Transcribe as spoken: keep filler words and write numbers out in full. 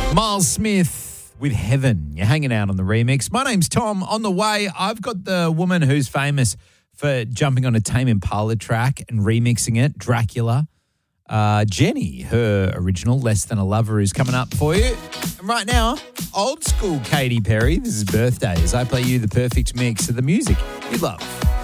Miles Smith with Heaven. You're hanging out on the remix. My name's Tom. On the way, I've got the woman who's famous for jumping on a Tame Impala track and remixing it, Dracula. Uh, Jenny, her original, Less Than a Lover, is coming up for you. And right now, old school Katy Perry. This is Birthday as I play you the perfect mix of the music you love.